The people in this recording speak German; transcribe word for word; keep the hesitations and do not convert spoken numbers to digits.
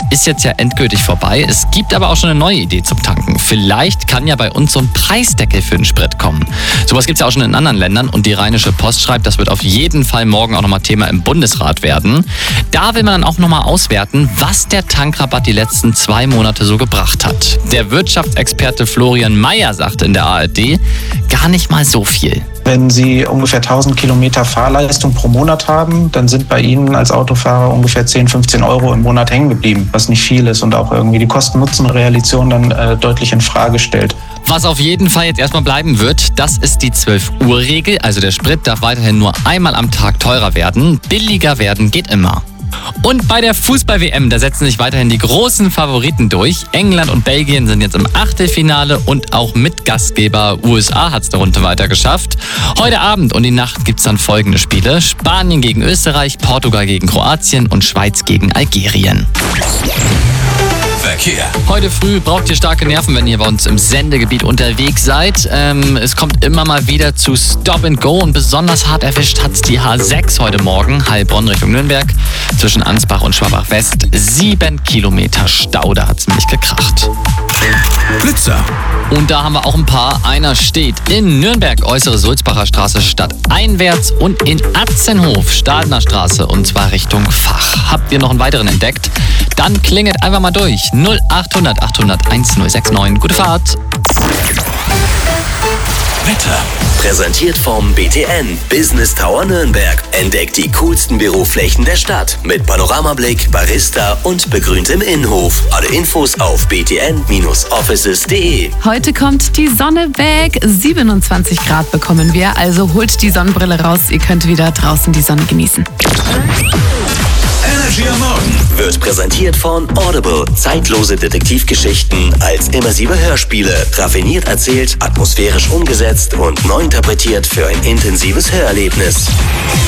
ist jetzt ja endgültig vorbei. Es gibt aber auch schon eine neue Idee zum Tanken. Vielleicht kann ja bei uns so ein Preisdeckel für den Sprit kommen. Sowas gibt es ja auch schon in anderen Ländern und die Rheinische Post schreibt, das wird auf jeden Fall morgen auch nochmal Thema im Bundesrat werden. Da will man dann auch nochmal auswerten, was der Tankrabatt die letzten zwei Monate so gebracht hat. Der Wirtschaftsexperte Florian Mayer sagte in der A R D, gar nicht mal so viel. Wenn Sie ungefähr tausend Kilometer Fahrleistung pro Monat haben, dann sind bei Ihnen als Autofahrer ungefähr zehn, fünfzehn Euro im Monat hängen geblieben, was nicht viel ist und auch irgendwie die Kosten-Nutzen-Relation dann äh, deutlich in Frage stellt. Was auf jeden Fall jetzt erstmal bleiben wird, das ist die zwölf Uhr Regel. Also der Sprit darf weiterhin nur einmal am Tag teurer werden. Billiger werden geht immer. Und bei der Fußball-W M, da setzen sich weiterhin die großen Favoriten durch. England und Belgien sind jetzt im Achtelfinale und auch Mitgastgeber U S A hat es eine Runde weiter geschafft. Heute Abend und die Nacht gibt es dann folgende Spiele. Spanien gegen Österreich, Portugal gegen Kroatien und Schweiz gegen Algerien. Verkehr. Heute früh braucht ihr starke Nerven, wenn ihr bei uns im Sendegebiet unterwegs seid. Ähm, es kommt immer mal wieder zu Stop and Go und besonders hart erwischt hat's die H sechs heute Morgen, Heilbronn Richtung Nürnberg, zwischen Ansbach und Schwabach West. Sieben Kilometer Stau, da hat's nämlich gekracht. Blitzer. Und da haben wir auch ein paar. Einer steht in Nürnberg, äußere Sulzbacher Straße stadteinwärts und in Atzenhof, Stadener Straße und zwar Richtung Fach. Habt ihr noch einen weiteren entdeckt? Dann klingelt einfach mal durch. null acht hundert achthundert1069. Gute Fahrt. Wetter. Präsentiert vom B T N Business Tower Nürnberg. Entdeckt die coolsten Büroflächen der Stadt mit Panoramablick, Barista und begrüntem Innenhof. Alle Infos auf b t n Bindestrich offices punkt de. Heute kommt die Sonne weg. siebenundzwanzig Grad bekommen wir, also holt die Sonnenbrille raus. Ihr könnt wieder draußen die Sonne genießen. Energy am Morgen Wird präsentiert von Audible. Zeitlose Detektivgeschichten als immersive Hörspiele. Raffiniert erzählt, atmosphärisch umgesetzt und neu interpretiert für ein intensives Hörerlebnis.